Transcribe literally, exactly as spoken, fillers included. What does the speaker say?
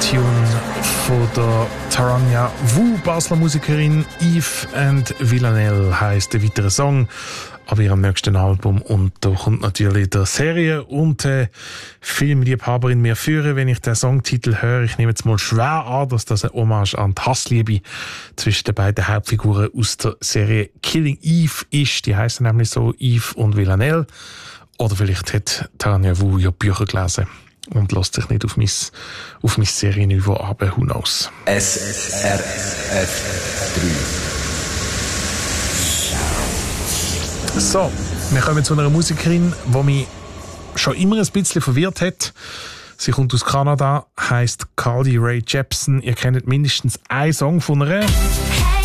Tune von der Tarania Wu, Basler Musikerin. Yves and Villanelle heisst der weitere Song ab ihrem nächsten Album. Und da kommt natürlich der Serie- und äh, Filmliebhaberin mir führen, wenn ich den Songtitel höre. Ich nehme jetzt mal schwer an, dass das eine Hommage an die Hassliebe zwischen den beiden Hauptfiguren aus der Serie Killing Eve ist. Die heißen nämlich so, Yves und Villanelle. Oder vielleicht hat Tarania Wu ja Bücher gelesen und lässt sich nicht auf mein, auf mein Serienniveau runter. Who knows? S R F drei. So, wir kommen zu einer Musikerin, die mich schon immer ein bisschen verwirrt hat. Sie kommt aus Kanada, heisst Carly Rae Jepsen. Ihr kennt mindestens einen Song von ihr.